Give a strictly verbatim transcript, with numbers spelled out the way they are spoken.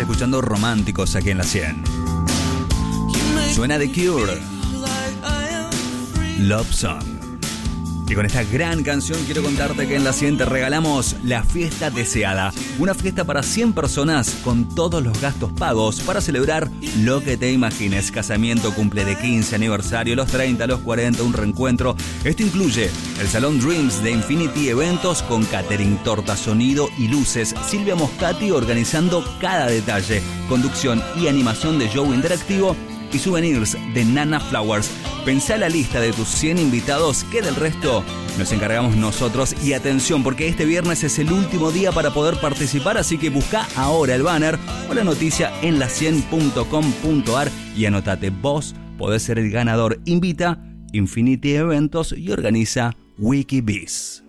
escuchando Románticos aquí en la cien. Suena The Cure, Love Song. Y con esta gran canción quiero contarte que en la cien te regalamos la fiesta deseada. Una fiesta para cien personas con todos los gastos pagos para celebrar lo que te imagines. Casamiento, cumple de quince, aniversario, los treinta, los cuarenta, un reencuentro. Esto incluye el Salón Dreams de Infinity Eventos con catering, torta, sonido y luces. Silvia Moscati organizando cada detalle. Conducción y animación de show interactivo y souvenirs de Nana Flowers. Pensá la lista de tus cien invitados, que del resto nos encargamos nosotros. Y atención, porque este viernes es el último día para poder participar, así que busca ahora el banner o la noticia en la cien punto com punto ar y anotate. Vos podés ser el ganador. Invita Infinity Eventos y organiza Wikibiz.